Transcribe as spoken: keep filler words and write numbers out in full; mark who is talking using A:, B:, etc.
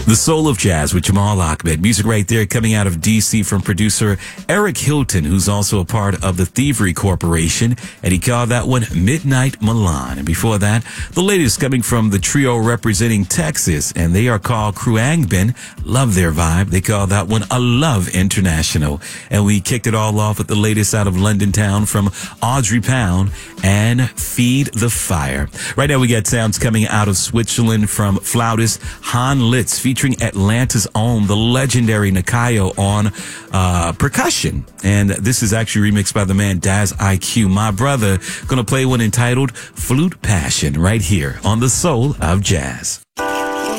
A: The Soul of Jazz with Jamal Ahmed. Music right there coming out of D C from producer Eric Hilton, who's also a part of the Thievery Corporation, and he called that one Midnight Milan. And before that, the latest coming from the trio representing Texas, and they are called Khruangbin. Love their vibe. They call that one A Love International. And we kicked it all off with the latest out of London town from Audrey Pound and Feed the Fire. Right now we got sounds coming out of Switzerland from flautist Han Litz, featuring Atlanta's own, the legendary Nakayo on uh, percussion. And this is actually remixed by the man Daz I Q. My brother gonna play one entitled Flute Passion right here on The Soul of Jazz.